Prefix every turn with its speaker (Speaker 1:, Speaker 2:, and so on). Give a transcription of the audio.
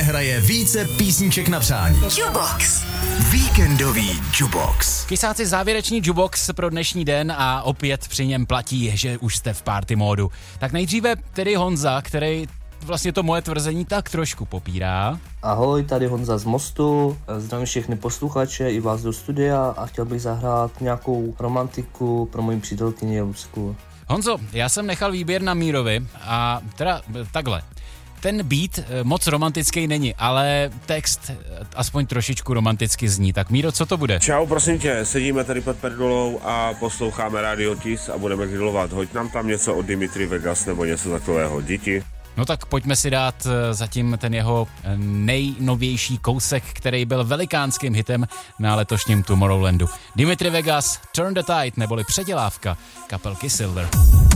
Speaker 1: nehraje více písniček na přání.
Speaker 2: Jukebox.
Speaker 1: Víkendový Jukebox.
Speaker 3: Kysáci, závěrečný Jukebox pro dnešní den a opět při něm platí, že už jste v party módu. Tak nejdříve tedy Honza, který vlastně to moje tvrzení tak trošku popírá.
Speaker 4: Ahoj, tady Honza z Mostu, zdravím všechny posluchače i vás do studia a chtěl bych zahrát nějakou romantiku pro moji přítelkyni Lucku.
Speaker 3: Honzo, já jsem nechal výběr na Mírovi a teda takhle. Ten beat moc romantický není, ale text aspoň trošičku romanticky zní. Tak Míro, co to bude?
Speaker 5: Čau, prosím tě, sedíme tady pod Perdolou a posloucháme Radio Tis a budeme grillovat. Hoď nám tam něco od Dimitri Vegas nebo něco takového, děti.
Speaker 3: No tak pojďme si dát zatím ten jeho nejnovější kousek, který byl velikánským hitem na letošním Tomorrowlandu. Dimitri Vegas, Turn the Tide, neboli předělávka kapelky Silver.